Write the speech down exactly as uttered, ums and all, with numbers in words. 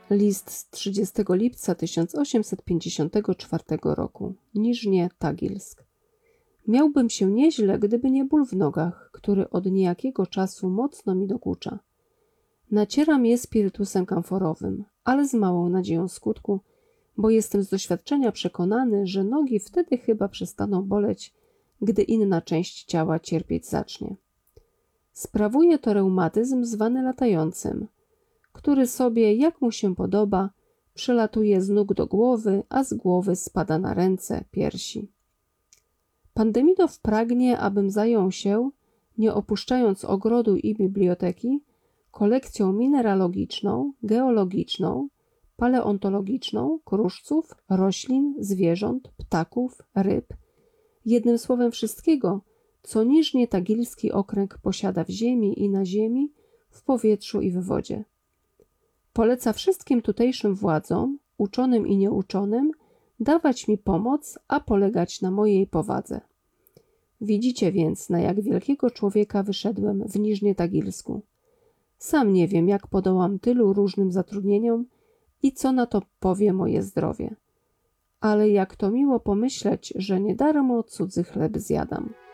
List z trzydziestego lipca tysiąc osiemset pięćdziesiątego czwartego roku. Niżnie Tagilsk. Miałbym się nieźle, gdyby nie ból w nogach, który od niejakiego czasu mocno mi dokucza. Nacieram je spirytusem kamforowym, ale z małą nadzieją skutku, bo jestem z doświadczenia przekonany, że nogi wtedy chyba przestaną boleć, gdy inna część ciała cierpieć zacznie. Sprawuje to reumatyzm zwany latającym, który sobie, jak mu się podoba, przelatuje z nóg do głowy, a z głowy spada na ręce, piersi. Pan Demidow pragnie, abym zajął się, nie opuszczając ogrodu i biblioteki, kolekcją mineralogiczną, geologiczną, paleontologiczną, kruszców, roślin, zwierząt, ptaków, ryb, jednym słowem wszystkiego, co Niżnie Tagilski okręg posiada w ziemi i na ziemi, w powietrzu i w wodzie. Poleca wszystkim tutejszym władzom, uczonym i nieuczonym, dawać mi pomoc, a polegać na mojej powadze. Widzicie więc, na jak wielkiego człowieka wyszedłem w Niżnie Tagilsku. Sam nie wiem, jak podołam tylu różnym zatrudnieniom i co na to powie moje zdrowie. Ale jak to miło pomyśleć, że nie darmo cudzy chleb zjadam.